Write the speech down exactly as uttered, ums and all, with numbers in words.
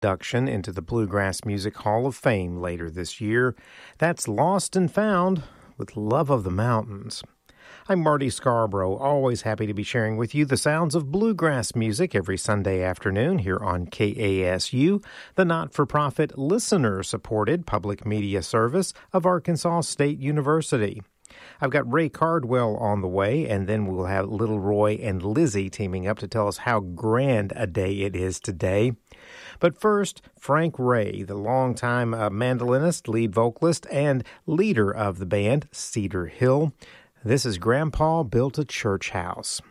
induction into the Bluegrass Music Hall of Fame later this year. That's Lost and Found with Love of the Mountains. I'm Marty Scarborough, always happy to be sharing with you the sounds of bluegrass music every Sunday afternoon here on K A S U, the not-for-profit listener-supported public media service of Arkansas State University. I've got Ray Cardwell on the way, and then we'll have Little Roy and Lizzie teaming up to tell us how grand a day it is today. But first, Frank Ray, the longtime uh, mandolinist, lead vocalist, and leader of the band, Cedar Hill. This is Grandpa Built a Church House.